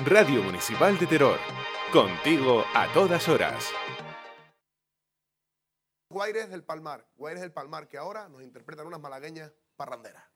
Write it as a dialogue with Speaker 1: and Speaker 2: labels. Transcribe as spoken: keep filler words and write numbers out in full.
Speaker 1: Radio Municipal de Teror. Contigo a todas horas.
Speaker 2: Guaires del Palmar, Guaires del Palmar, que ahora nos interpretan unas malagueñas parranderas.